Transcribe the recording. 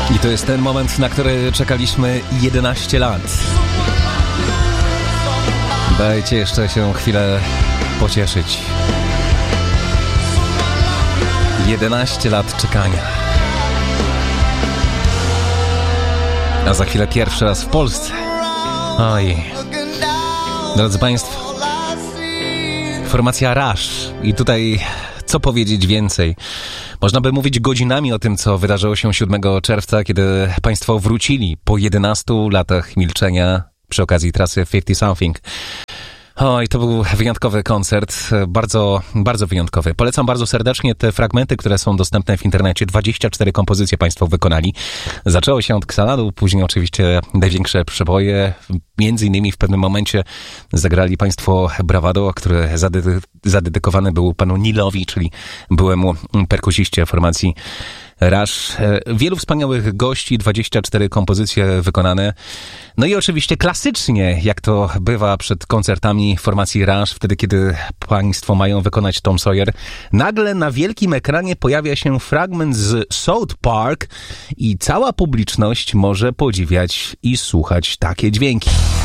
I to jest ten moment, na który czekaliśmy 11 lat. Dajcie jeszcze się chwilę pocieszyć. 11 lat czekania. A za chwilę pierwszy raz w Polsce. Oj. Drodzy Państwo, formacja Rush. I tutaj co powiedzieć więcej? Można by mówić godzinami o tym, co wydarzyło się 7 czerwca, kiedy Państwo wrócili po 11 latach milczenia przy okazji trasy 50 Something. Oj, to był wyjątkowy koncert, bardzo, bardzo wyjątkowy. Polecam bardzo serdecznie te fragmenty, które są dostępne w internecie. 24 kompozycje Państwo wykonali. Zaczęło się od Xanadu, później oczywiście największe przeboje. Między innymi w pewnym momencie zagrali Państwo Bravado, który zadedykowany był panu Nilowi, czyli byłemu perkusiście formacji Rush. Wielu wspaniałych gości, 24 kompozycje wykonane. No i oczywiście klasycznie, jak to bywa przed koncertami formacji Rush, wtedy kiedy Państwo mają wykonać Tom Sawyer, nagle na wielkim ekranie pojawia się fragment z South Park i cała publiczność może podziwiać i słuchać takie dźwięki.